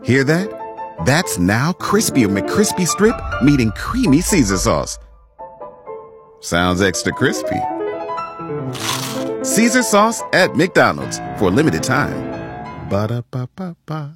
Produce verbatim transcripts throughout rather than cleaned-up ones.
Hear that? That's now crispy McCrispy Strip meeting creamy Caesar sauce. Sounds extra crispy. Caesar sauce at McDonald's for a limited time. Ba-da-ba-ba-ba.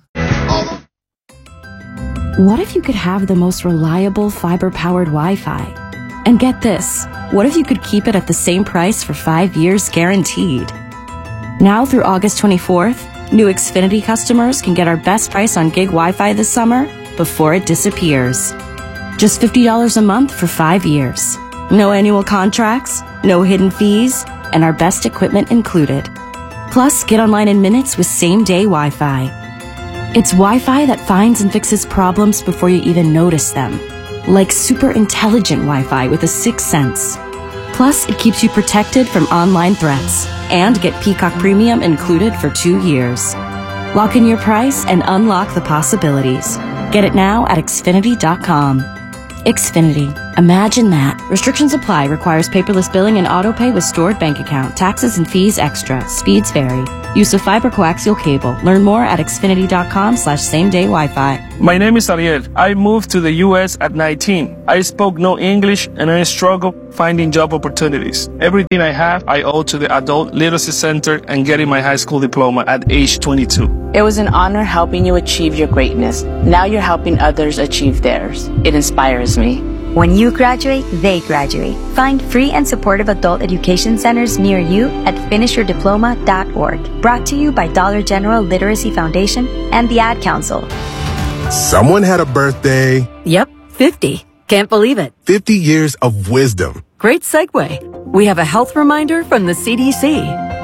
What if you could have the most reliable fiber-powered Wi-Fi? And get this, what if you could keep it at the same price for five years guaranteed? Now through August twenty-fourth, new Xfinity customers can get our best price on gig Wi-Fi this summer before it disappears. Just fifty dollars a month for five years. No annual contracts, no hidden fees, and our best equipment included. Plus, get online in minutes with same-day Wi-Fi. It's Wi-Fi that finds and fixes problems before you even notice them. Like super intelligent Wi-Fi with a sixth sense. Plus, it keeps you protected from online threats. And get Peacock Premium included for two years. Lock in your price and unlock the possibilities. Get it now at Xfinity dot com. Xfinity. Imagine that. Restrictions apply. Requires paperless billing and autopay with stored bank account. Taxes and fees extra. Speeds vary. Use of fiber coaxial cable. Learn more at Xfinity dot com slash same day Wi-Fi. My name is Ariel. I moved to the U S at nineteen. I spoke no English and I struggled finding job opportunities. Everything I have, I owe to the Adult Literacy Center and getting my high school diploma at age twenty-two. It was an honor helping you achieve your greatness. Now you're helping others achieve theirs. It inspires me. When you graduate, they graduate. Find free and supportive adult education centers near you at finish your diploma dot org. Brought to you by Dollar General Literacy Foundation and the Ad Council. Someone had a birthday. Yep, fifty. Can't believe it. fifty years of wisdom. Great segue. We have a health reminder from the C D C.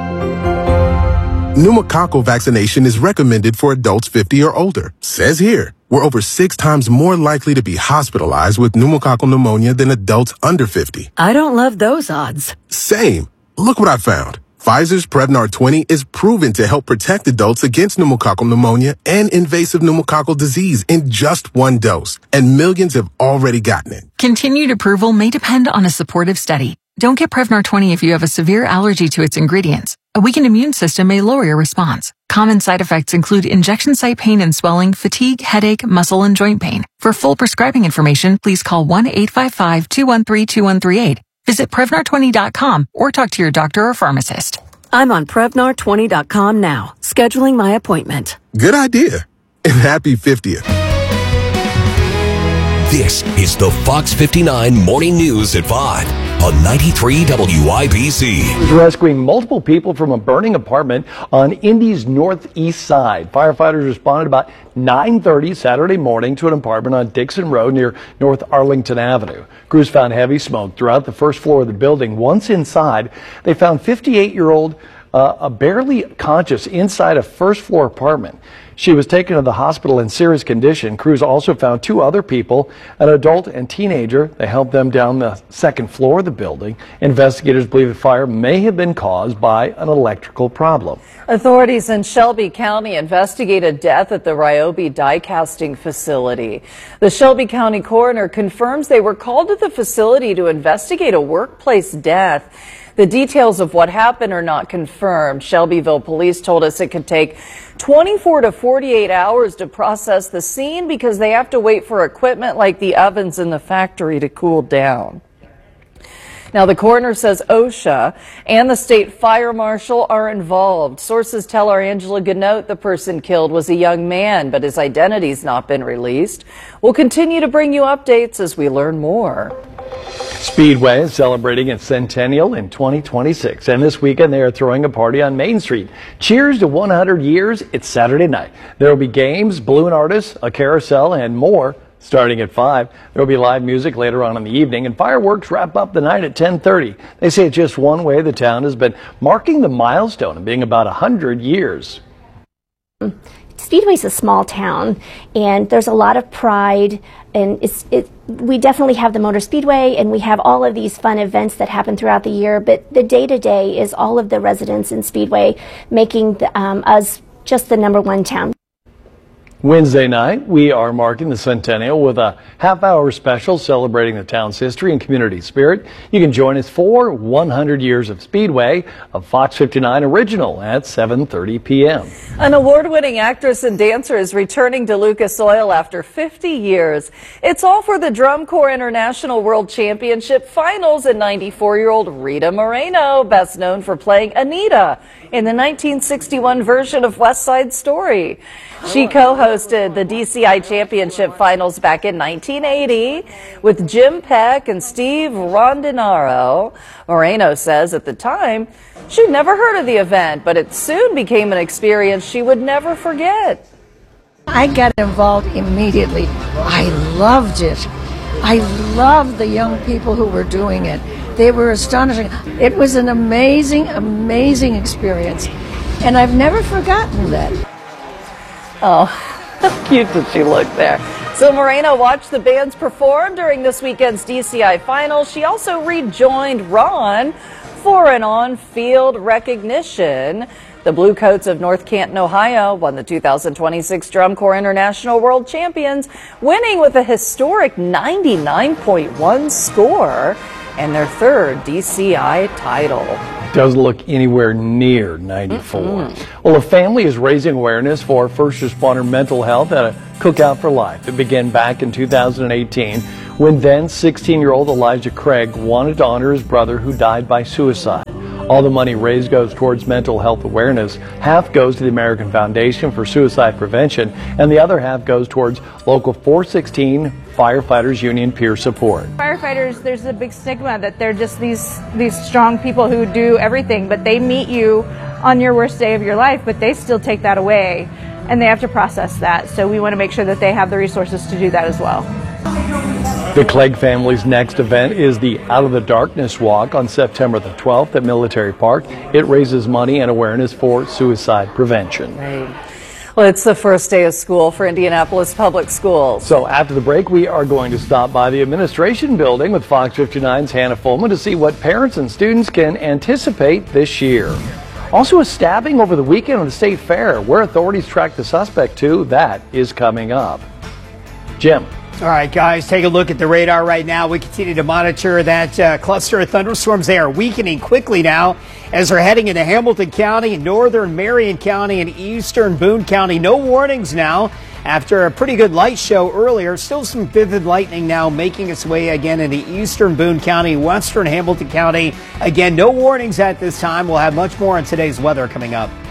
Pneumococcal vaccination is recommended for adults fifty or older. Says here, we're over six times more likely to be hospitalized with pneumococcal pneumonia than adults under fifty. I don't love those odds. Same. Look what I found. Pfizer's Prevnar twenty is proven to help protect adults against pneumococcal pneumonia and invasive pneumococcal disease in just one dose. And millions have already gotten it. Continued approval may depend on a supportive study. Don't get Prevnar twenty if you have a severe allergy to its ingredients. A weakened immune system may lower your response. Common side effects include injection site pain and swelling, fatigue, headache, muscle, and joint pain. For full prescribing information, please call one eight five five, two one three, two one three eight. Visit Prevnar twenty dot com or talk to your doctor or pharmacist. I'm on Prevnar twenty dot com now, scheduling my appointment. Good idea. And happy fiftieth. This is the Fox fifty-nine Morning News at five on ninety-three W I B C. Rescuing multiple people from a burning apartment on Indy's northeast side. Firefighters responded about nine thirty Saturday morning to an apartment on Dixon Road near North Arlington Avenue. Crews found heavy smoke throughout the first floor of the building. Once inside, they found fifty-eight-year-old uh, barely conscious inside a first floor apartment. She was taken to the hospital in serious condition. Crews also found two other people, an adult and teenager. They helped them down the second floor of the building. Investigators believe the fire may have been caused by an electrical problem. Authorities in Shelby County investigate a death at the Ryobi die casting facility. The Shelby County coroner confirms they were called to the facility to investigate a workplace death. The details of what happened are not confirmed. Shelbyville police told us it could take twenty-four to forty-eight hours to process the scene because they have to wait for equipment like the ovens in the factory to cool down. Now, the coroner says OSHA and the state fire marshal are involved. Sources tell our Angela Ganote the person killed was a young man, but his identity's not been released. We'll continue to bring you updates as we learn more. Speedway is celebrating its centennial in twenty twenty-six, and this weekend they are throwing a party on Main Street. Cheers to one hundred years. It's Saturday night. There will be games, balloon artists, a carousel, and more. Starting at five, there will be live music later on in the evening, and fireworks wrap up the night at ten thirty. They say it's just one way the town has been marking the milestone of being about one hundred years. Speedway's a small town, and there's a lot of pride, and it's it. We definitely have the Motor Speedway, and we have all of these fun events that happen throughout the year. But the day to day is all of the residents in Speedway making the, um, us just the number one town. Wednesday night, we are marking the centennial with a half-hour special celebrating the town's history and community spirit. You can join us for one hundred years of Speedway, a Fox fifty-nine original at seven thirty p m An award-winning actress and dancer is returning to Lucas Oil after fifty years. It's all for the Drum Corps International World Championship Finals, and ninety-four-year-old Rita Moreno, best known for playing Anita in the nineteen sixty-one version of West Side Story. She co-hosted the D C I Championship Finals back in nineteen eighty with Jim Peck and Steve Rondinaro. Moreno says at the time she'd never heard of the event, but it soon became an experience she would never forget. I got involved immediately. I loved it. I loved the young people who were doing it. They were astonishing. It was an amazing, amazing experience. And I've never forgotten that. Oh, how cute did she look there? So Moreno watched the bands perform during this weekend's D C I Finals. She also rejoined Ron for an on-field recognition. The Bluecoats of North Canton, Ohio won the two thousand twenty-six Drum Corps International World Champions, winning with a historic ninety-nine point one score and their third D C I title. Doesn't look anywhere near ninety-four. Mm-hmm. Well, a family is raising awareness for first responder mental health at a Cookout for Life. It began back in two thousand eighteen when then sixteen-year-old Elijah Craig wanted to honor his brother who died by suicide. All the money raised goes towards mental health awareness. Half goes to the American Foundation for Suicide Prevention, and the other half goes towards Local four sixteen Firefighters Union peer support. Firefighters, there's a big stigma that they're just these these strong people who do everything, but they meet you on your worst day of your life, but they still take that away, and they have to process that. So we want to make sure that they have the resources to do that as well. The Clegg family's next event is the Out of the Darkness Walk on September the twelfth at Military Park. It raises money and awareness for suicide prevention. Right. Well, it's the first day of school for Indianapolis Public Schools. So after the break, we are going to stop by the administration building with Fox fifty-nine's Hannah Fulman to see what parents and students can anticipate this year. Also, a stabbing over the weekend at the State Fair. Where authorities track the suspect to, that is coming up. Jim. All right, guys, take a look at the radar right now. We continue to monitor that uh, cluster of thunderstorms. They are weakening quickly now as they're heading into Hamilton County, northern Marion County, and eastern Boone County. No warnings now after a pretty good light show earlier. Still some vivid lightning now making its way again into eastern Boone County, western Hamilton County. Again, no warnings at this time. We'll have much more on today's weather coming up.